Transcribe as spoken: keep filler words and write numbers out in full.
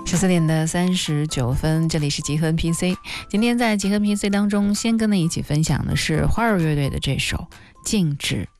十四点的三十九分，这里是集合 N P C。今天在集合 N P C 当中，先跟你一起分享的是花儿乐队的这首《静止》。